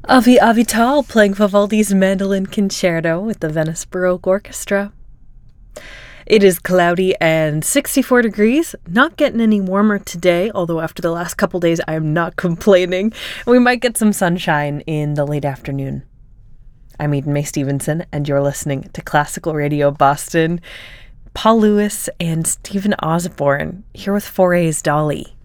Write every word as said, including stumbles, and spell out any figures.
Avi Avital playing Vivaldi's Mandolin Concerto with the Venice Baroque Orchestra. It is cloudy and sixty-four degrees, not getting any warmer today, although after the last couple days I am not complaining. We might get some sunshine in the late afternoon. I'm Eden May Stevenson, and you're listening to Classical Radio Boston. Paul Lewis and Stephen Osborne here with Foray's Dolly.